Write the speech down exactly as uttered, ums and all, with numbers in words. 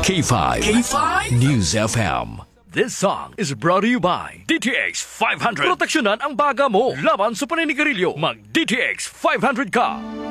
K five. K five? News F M. This song is brought to you by D T X five hundred. Proteksyonan ang baga mo laban sa paninigarilyo. Mag D T X five hundred ka.